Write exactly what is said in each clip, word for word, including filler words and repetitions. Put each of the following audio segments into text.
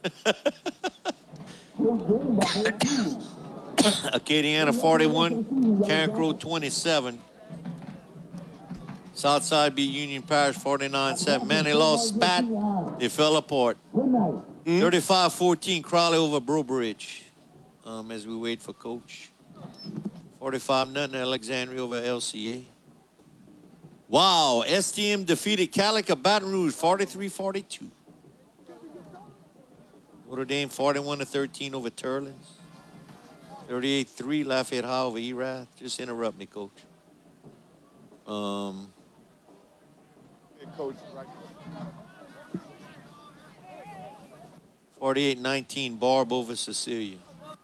Acadiana forty-one, Carencro twenty-seven. Southside beat Union Parish forty-nine seven. Man, they lost Spat. They fell apart. thirty-five fourteen, Crowley over Breaux Bridge. Um, as we wait for Coach. forty-five nothing, Alexandria over L C A. Wow, S T M defeated Calica Baton Rouge forty-three forty-two. Notre Dame forty-one to thirteen over Turlins. thirty-eight three Lafayette High over Erath. Just interrupt me, Coach. Um, Hey, Coach, right. forty-eight nineteen Barb over Cecilia.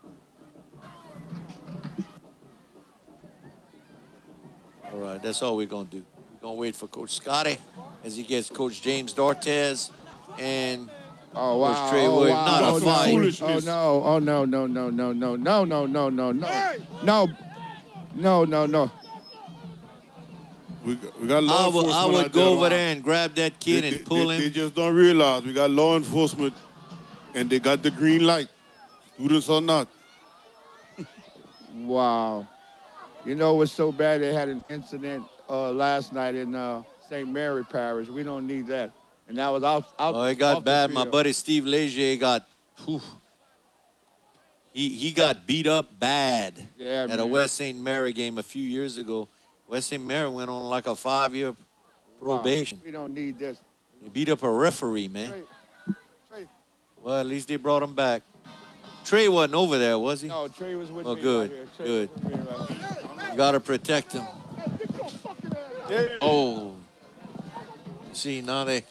All right, that's all we're going to do. We're going to wait for Coach Scotty as he gets Coach James Dortez and Oh wow! Coach Trey Oh Williams. wow! Not oh, a no. fight. Oh no! Oh no! No! No! No! No! No! No! No! No! No! No! No! No! We got, we got law I would, enforcement I would out go there, over Ron. there and grab that kid They, and they, pull they, him. they just don't realize we got law enforcement, and they got the green light, students or not. Wow! You know what's so bad? They had an incident uh, last night in uh, Saint Mary Parish. We don't need that. And that was out. out Oh, it got off the bad. My field. buddy Steve Leger got, whew, he he got beat up bad Yeah, at a man. West Saint Mary game a few years ago. West Saint Mary went on like a five-year probation. We don't need this. He beat up a referee, man. Trey, Trey. Well, at least they brought him back. Trey wasn't over there, was he? No, Trey was with Oh, me. good, Right here. Trey good. was with me right here. You gotta protect him. Oh, see now they.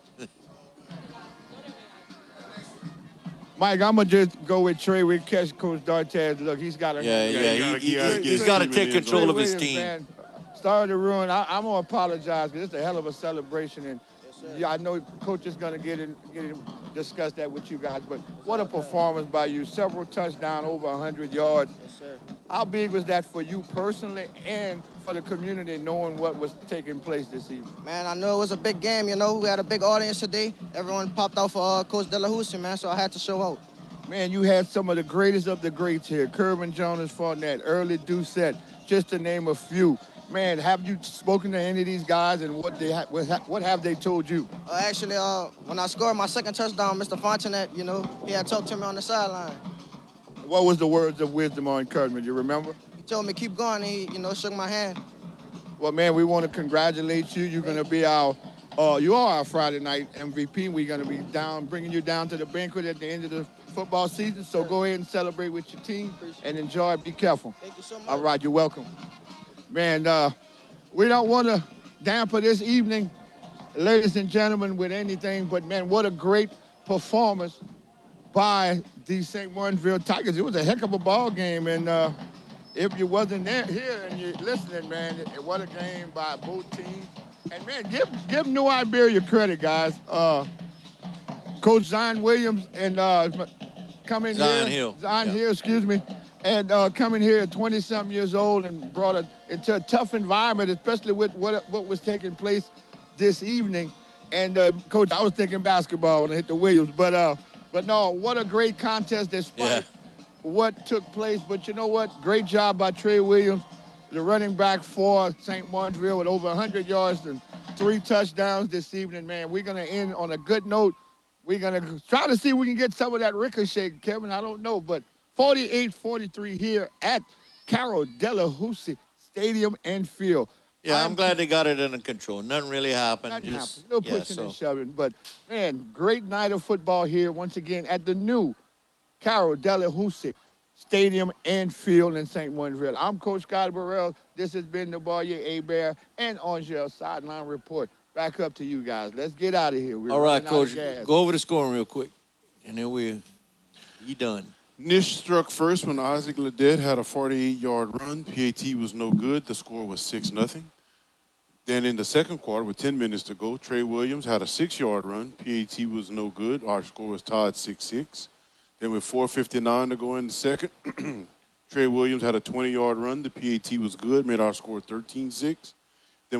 Mike, I'm gonna just go with Trey. We catch Coach Dortez. Look, he's got a Yeah, Yeah, yeah, you he, gotta- he, you gotta he, get he's got to Steve take in the end control zone. of his Williams, team. man, started to ruin. I, I'm gonna apologize because it's a hell of a celebration, and yeah, I know Coach is gonna get in, get in, discuss that with you guys. But what a performance by you! Several touchdowns, over one hundred yards. How big was that for you personally and for the community, knowing what was taking place this evening? Man, I know it was a big game, you know. We had a big audience today. Everyone popped out for uh, Coach Delahousie, man, so I had to show out. Man, you had some of the greatest of the greats here. Kervin Jonas Fournette, Early Doucette, just to name a few. Man, have you spoken to any of these guys, and what they ha- what, ha- what have they told you? Uh, actually, uh, when I scored my second touchdown, Mister Fontenette, you know, he had talked to me on the sideline. What was the words of wisdom or encouragement? You remember? He told me keep going, and he, you know, shook my hand. Well, man, we want to congratulate you. You're going to be our, uh, you are our Friday night M V P. We're going to be down, bringing you down to the banquet at the end of the football season. So go ahead and celebrate with your team and enjoy. Be careful. Thank you so much. All right, you're welcome. Man, uh, we don't want to dampen this evening, ladies and gentlemen, with anything, but man, what a great performance by the Saint Martinsville Tigers. It was a heck of a ball game, and uh, if you wasn't there here and you're listening, man, it, what a game by both teams. And man, give give New Iberia credit, guys. Uh, Coach Zion Williams and uh, coming Zion here, Hill. Zion Yeah. Hill, excuse me, and uh, coming here at twenty-something years old and brought it into a tough environment, especially with what what was taking place this evening. And uh, Coach, I was thinking basketball when I hit the Williams, but uh, but no, what a great contest despite Yeah. what took place. But you know what? Great job by Trey Williams, the running back for Saint Martinsville, with over one hundred yards and three touchdowns this evening. Man, we're gonna end on a good note. We're going to try to see if we can get some of that ricochet, Kevin. I don't know, but forty-eight forty-three here at Carol Delahousie Stadium and Field. Yeah, I'm I'm- glad they got it under control. Nothing really happened. Nothing Just, happened. No yeah, pushing so. and shoving. But, man, great night of football here once again at the new Carol Delahousie Stadium and Field in Saint Martinsville. I'm Coach Scott Burrell. This has been the Barrier A-Bear and Angel Sideline Report. Back up to you guys. Let's get out of here. We're All right, running out of Coach, gas. go over the scoring real quick. And then we're you done. Nish struck first when Isaac Ledet had a forty-eight-yard run. P A T was no good. The score was six nothing. Then in the second quarter, with ten minutes to go, Trey Williams had a six-yard run. P A T was no good. Our score was tied six six. Then with four fifty-nine to go in the second, Trey Williams had a twenty-yard run. The P A T was good, made our score thirteen six.